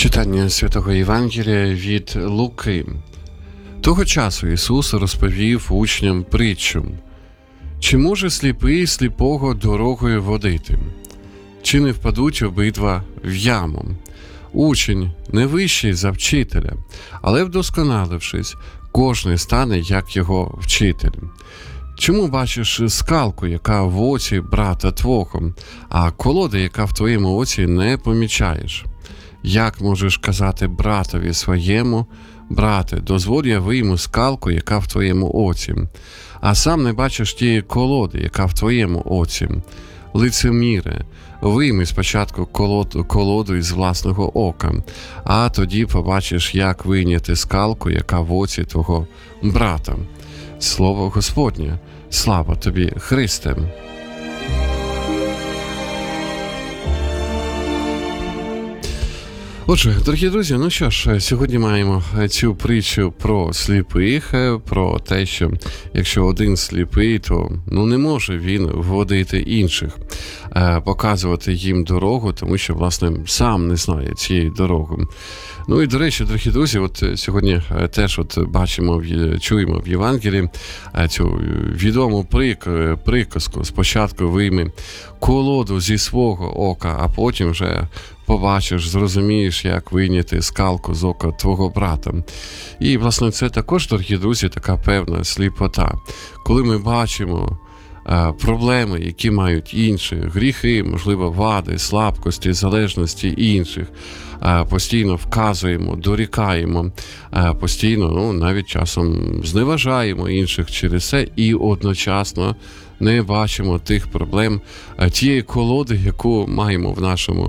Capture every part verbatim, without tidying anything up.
Читання Святого Євангелія від Луки. Того часу Ісус розповів учням притчу. Чи може сліпий сліпого дорогою водити? Чи не впадуть обидва в яму? Учень не вищий за вчителя, але вдосконалившись, кожний стане як його вчитель. Чому бачиш скалку, яка в оці брата твого, а колоду, яка в твоєму оці, не помічаєш? Як можеш казати братові своєму: брате, дозволь я вийму скалку, яка в твоєму оці, а сам не бачиш тієї колоди, яка в твоєму оці? Лицеміре, вийми спочатку колоду, колоду із власного ока, а тоді побачиш, як вийняти скалку, яка в оці твого брата. Слово Господнє. Слава тобі, Христе! Отже, дорогі друзі, ну що ж, сьогодні маємо цю притчу про сліпих, про те, що якщо один сліпий, то ну, не може він вводити інших, показувати їм дорогу, тому що, власне, сам не знає цієї дороги. Ну і, до речі, дорогі друзі, от сьогодні теж от бачимо, чуємо в Євангелії цю відому прик, приказку: спочатку вийми колоду зі свого ока, а потім вже побачиш, зрозумієш, як вийняти скалку з ока твого брата. І, власне, це також, дорогі друзі, така певна сліпота. Коли ми бачимо а, проблеми, які мають інші, гріхи, можливо, вади, слабкості, залежності інших, а, постійно вказуємо, дорікаємо, а, постійно, ну, навіть часом зневажаємо інших через це і одночасно не бачимо тих проблем, тієї колоди, яку маємо в нашому,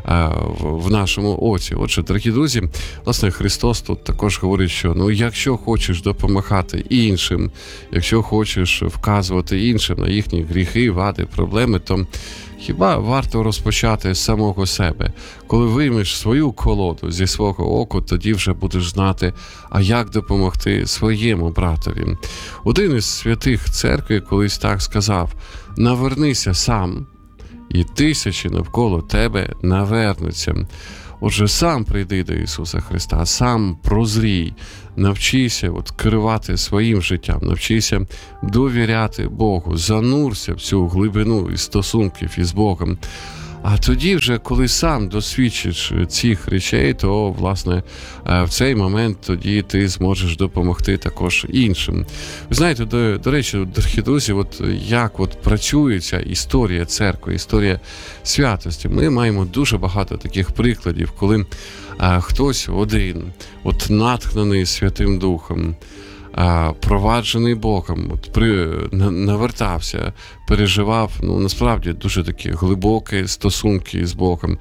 в нашому оці. Отже, дорогі друзі, власне, Христос тут також говорить, що ну, якщо хочеш допомагати іншим, якщо хочеш вказувати іншим на їхні гріхи, вади, проблеми, то хіба варто розпочати з самого себе? Коли виймеш свою колоду зі свого оку, тоді вже будеш знати, а як допомогти своєму братові. Один із святих церкви колись так сказав: навернися сам, і тисячі навколо тебе навернуться. Отже, сам прийди до Ісуса Христа, сам прозрій, навчися от керувати своїм життям, навчися довіряти Богу, занурся в цю глибину і стосунків із Богом. А тоді вже, коли сам досвідчиш цих речей, то, власне, в цей момент тоді ти зможеш допомогти також іншим. Ви знаєте, до, до речі, дорогі друзі, от як от працює ця історія церкви, історія святості. Ми маємо дуже багато таких прикладів, коли а, хтось один, от натхнений Святим Духом, проваджений Богом, от при, навертався, переживав, ну, насправді, дуже такі глибокі стосунки з Богом.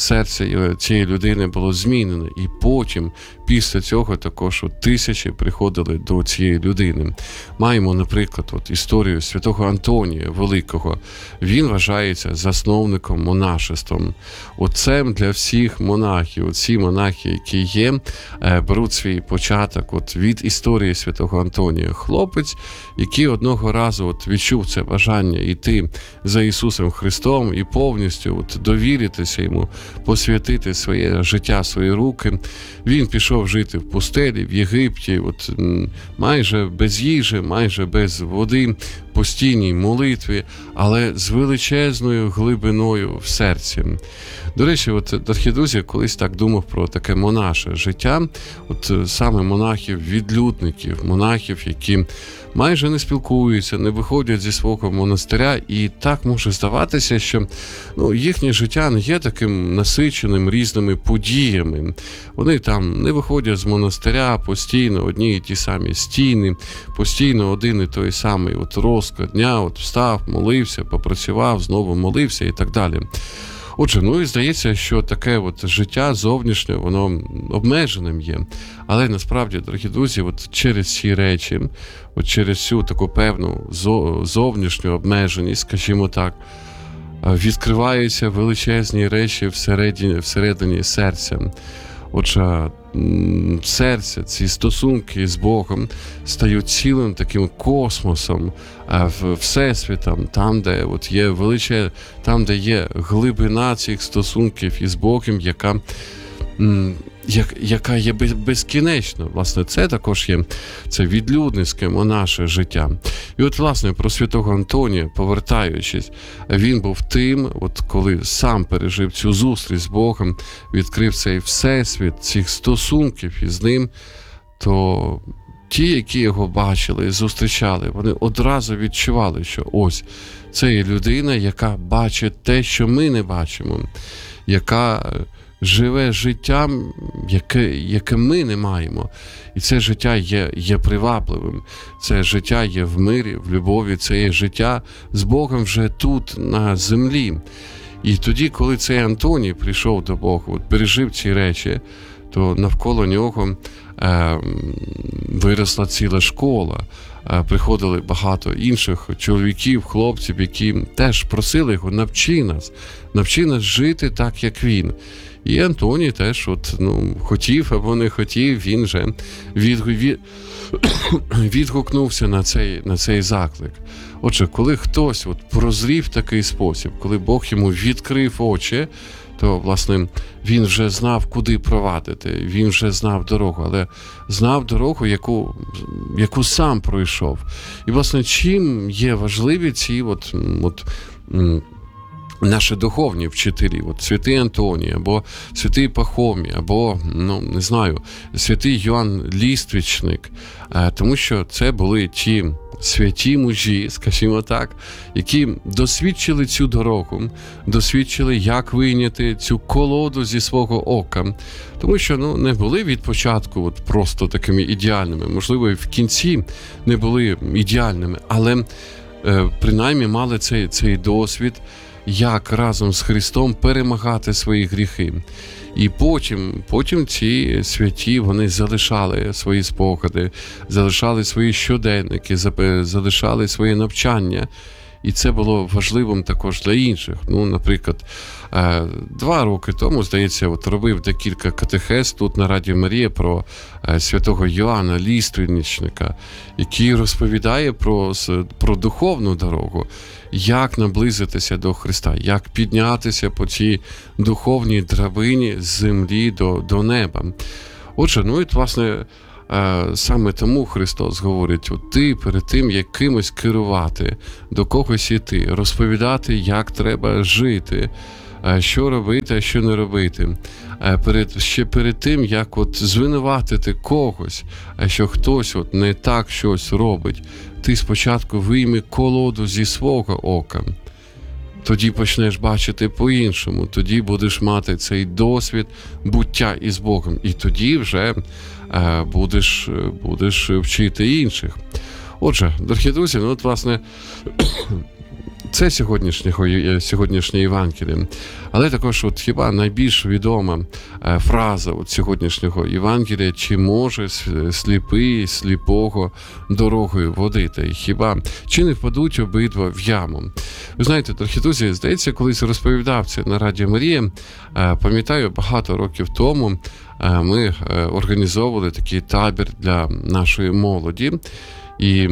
Серце цієї людини було змінене, і потім, після цього, також от тисячі приходили до цієї людини. Маємо, наприклад, от історію святого Антонія Великого. Він вважається засновником монашеством, отцем для всіх монахів. Ці монахи, які є, беруть свій початок от від історії святого Антонія. Хлопець, який одного разу от відчув це бажання йти за Ісусом Христом і повністю от довіритися йому, посвятити своє життя, свої руки. Він пішов жити в пустелі, в Єгипті, от майже без їжі, майже без води, постійній молитві, але з величезною глибиною в серці. До речі, от, дорогі друзі, колись так думав про таке монаше життя, от саме монахів-відлюдників, монахів, які майже не спілкуються, не виходять зі свого монастиря, і так може здаватися, що ну, їхнє життя не є таким насиченим різними подіями. Вони там не виходять з монастиря, постійно одні і ті самі стіни, постійно один і той самий от розклад дня, от встав, молився, попрацював, знову молився і так далі. Отже, ну і здається, що таке от життя зовнішнє, воно обмеженим є. Але насправді, дорогі друзі, от через ці речі, от через цю таку певну зовнішню обмеженість, скажімо так, відкриваються величезні речі всередині, всередині серця. Отже, серце, ці стосунки з Богом стають цілим таким космосом, всесвітом, там, де от є величе, там, де є глибина цих стосунків із Богом, яка як, яка є безкінечна. Власне, це також є це відлюдницьке монаше життя. І от, власне, про святого Антонія, повертаючись, він був тим, от коли сам пережив цю зустріч з Богом, відкрив цей всесвіт, цих стосунків із ним, то ті, які його бачили, зустрічали, вони одразу відчували, що ось, це є людина, яка бачить те, що ми не бачимо, яка живе життям, яке, яке ми не маємо. І це життя є, є привабливим, це життя є в мирі, в любові, це є життя з Богом вже тут, на землі. І тоді, коли цей Антоній прийшов до Бога, от пережив ці речі, то навколо нього е, виросла ціла школа, е, приходили багато інших чоловіків, хлопців, які теж просили його, навчи нас, навчи нас жити так, як він. І Антоній теж от, ну, хотів або не хотів, він же від, від, відгукнувся на цей, на цей заклик. Отже, коли хтось от прозрів такий спосіб, коли Бог йому відкрив очі, то, власне, він вже знав, куди провадити, він вже знав дорогу, але знав дорогу, яку, яку сам пройшов. І, власне, чим є важливі ці от, от, наші духовні вчителі, от святий Антоній, або святий Пахомій, або, ну, не знаю, святий Йоанн Ліствічник, тому що це були ті святі мужі, скажімо так, які досвідчили цю дорогу, досвідчили, як вийняти цю колоду зі свого ока. Тому що, ну, не були від початку от просто такими ідеальними, можливо, і в кінці не були ідеальними, але е, принаймні мали цей, цей досвід, як разом з Христом перемагати свої гріхи. І потім, потім ці святі, вони залишали свої спогади, залишали свої щоденники, залишали своє навчання. І це було важливим також для інших. Ну, наприклад, два роки тому, здається, от робив декілька катехез тут на Радіо Марія про святого Йоанна Ліствічника, який розповідає про, про духовну дорогу, як наблизитися до Христа, як піднятися по цій духовній драбині з землі до, до неба. Отже, ну і, власне, саме тому Христос говорить, от ти перед тим, як кимось керувати, до когось іти, розповідати, як треба жити, що робити, а що не робити. Перед, ще перед тим, як от звинуватити когось, що хтось от не так щось робить, ти спочатку вийми колоду зі свого ока. Тоді почнеш бачити по-іншому, тоді будеш мати цей досвід буття із Богом, і тоді вже е, будеш, будеш вчити інших. Отже, дорогі друзі, ну от, власне, це сьогоднішнього, сьогоднішнє Євангеліє. Але також от хіба найбільш відома е, фраза от сьогоднішнього Євангелія, чи може сліпий сліпого дорогою водити? Хіба чи не впадуть обидва в яму? Ви знаєте, дорогі друзі, здається, колись розповідав це на Радіо Марія. Е, пам'ятаю, багато років тому е, ми е, організовували такий табір для нашої молоді. І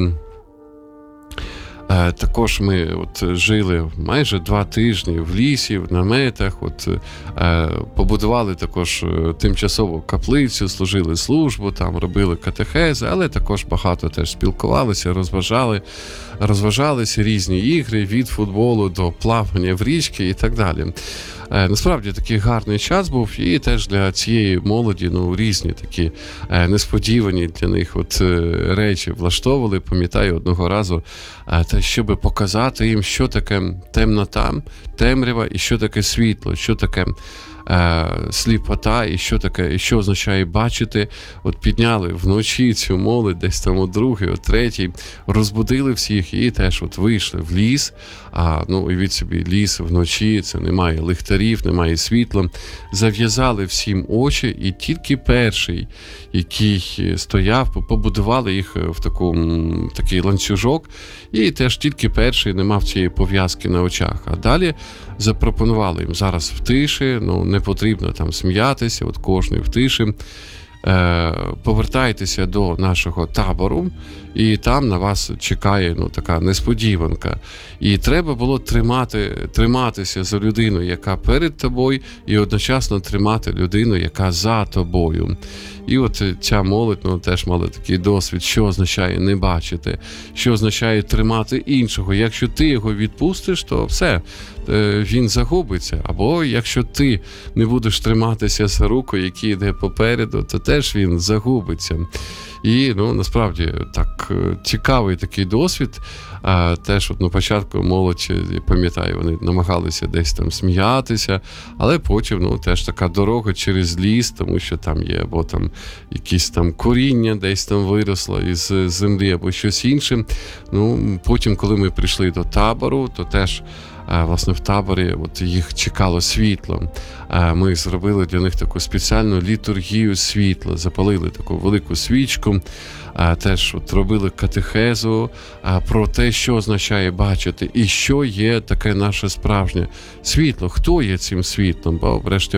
також ми от жили майже два тижні в лісі, в наметах, от, е, побудували також тимчасову каплицю, служили службу, там робили катехези, але також багато теж спілкувалися, розважали, розважалися різні ігри, від футболу до плавання в річки і так далі. Е, насправді такий гарний час був, і теж для цієї молоді, ну, різні такі е, несподівані для них от е, речі влаштовували. Пам'ятаю, одного разу е, те, щоб показати їм, що таке темнота, темрява і що таке світло, що таке е, сліпота і що таке, і що означає бачити. От підняли вночі цю молодь, десь там о другій, о третій, розбудили всіх і теж от вийшли в ліс. А, ну, уявіть собі, ліс вночі, це немає ліхтарів, немає світла. Зав'язали всім очі, і тільки перший, який стояв, побудували їх в таку, такий ланцюжок, і теж тільки перший не мав цієї пов'язки на очах. А далі запропонували їм зараз в тиші, ну, не потрібно там сміятися, от кожний в тиші. повертайтеся до нашого табору, і там на вас чекає ну, така несподіванка. І треба було тримати, триматися за людину, яка перед тобою, і одночасно тримати людину, яка за тобою. І от ця молодь ну, теж мала такий досвід, що означає не бачити, що означає тримати іншого. Якщо ти його відпустиш, то все, він загубиться. Або якщо ти не будеш триматися за руку, який йде попереду, то теж він загубиться. І, ну, насправді, так, цікавий такий досвід. А, теж от на початку молодь, я пам'ятаю, вони намагалися десь там сміятися, але потім, ну, теж така дорога через ліс, тому що там є або там якісь там коріння десь там виросло із землі, або щось інше. Ну, потім, коли ми прийшли до табору, то теж власне в таборі от їх чекало світло. Ми зробили для них таку спеціальну літургію світла, запалили таку велику свічку, теж от робили катехезу про те, що означає бачити і що є таке наше справжнє світло. Хто є цим світлом? Бо врешті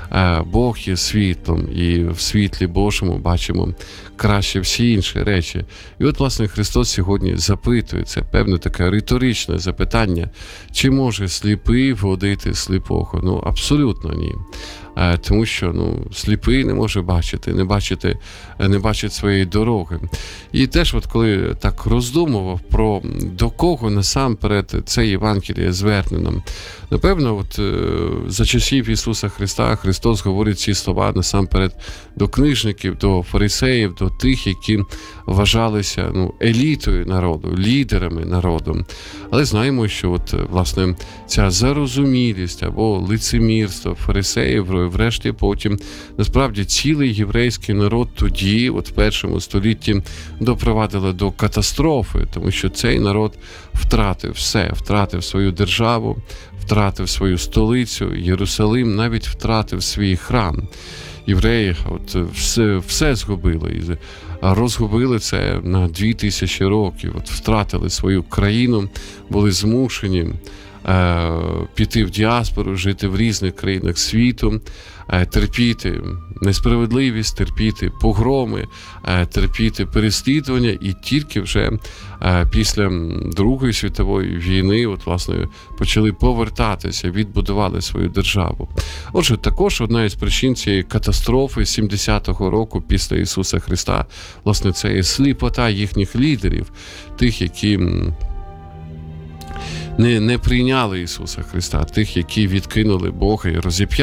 Бог є світлом, і в світлі Божому бачимо краще всі інші речі. І от, власне, Христос сьогодні запитує, це певне таке риторичне запитання, чи може сліпий водити сліпого? Ну, абсолютно ні. Тому що ну, сліпий не може бачити, не бачити, не бачить своєї дороги. І теж, от коли так роздумував про до кого насамперед це Євангеліє звернено, напевно, от за часів Ісуса Христа Христос говорить ці слова насамперед до книжників, до фарисеїв, до тих, які вважалися ну, елітою народу, лідерами народу. Але знаємо, що от, власне, ця зарозумілість або лицемірство фарисеїв, врешті потім, насправді, цілий єврейський народ тоді, от в першому столітті, допровадило до катастрофи, тому що цей народ втратив все, втратив свою державу, втратив свою столицю, Єрусалим, навіть втратив свій храм. Євреї от все, все згубили, розгубили це на дві тисячі років, от втратили свою країну, були змушені е, піти в діаспору, жити в різних країнах світу, е, терпіти несправедливість, терпіти погроми, е, терпіти переслідування, і тільки вже е, після Другої світової війни от, власне, почали повертатися, відбудували свою державу. Отже, також одна із причин цієї катастрофи сімдесятого року після Ісуса Христа, власне, це є сліпота їхніх лідерів, тих, які не, не прийняли Ісуса Христа, тих, які відкинули Бога і розіп'яли